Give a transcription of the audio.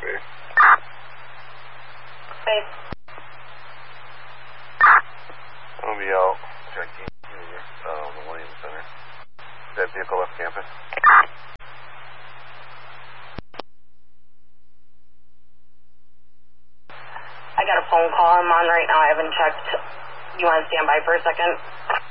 Base. Base. I'll be out checking the Williams Center. Is that vehicle left campus? I got a phone call I'm on right now. I haven't checked. You want to stand by for a second?